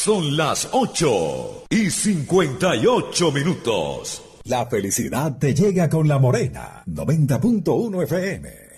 Son las 8:58. La felicidad te llega con La Morena, 90.1 FM.